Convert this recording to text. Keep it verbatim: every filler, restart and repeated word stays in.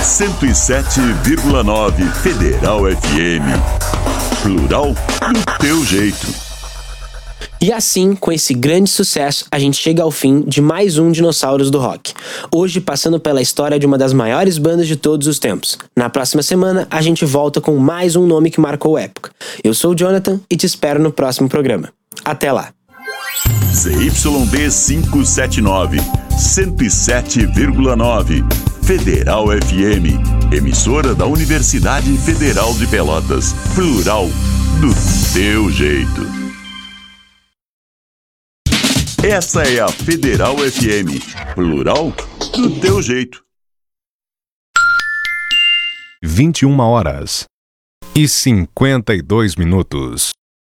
cento e sete vírgula nove Federal F M. Plural do teu jeito. E assim, com esse grande sucesso, a gente chega ao fim de mais um Dinossauros do Rock. Hoje, passando pela história de uma das maiores bandas de todos os tempos. Na próxima semana, a gente volta com mais um nome que marcou época. Eu sou o Jonathan e te espero no próximo programa. Até lá! Z Y D quinhentos e setenta e nove, cento e sete vírgula nove Federal F M, emissora da Universidade Federal de Pelotas. Plural do teu jeito. Essa é a Federal F M, plural do teu jeito. vinte e uma horas e cinquenta e dois minutos.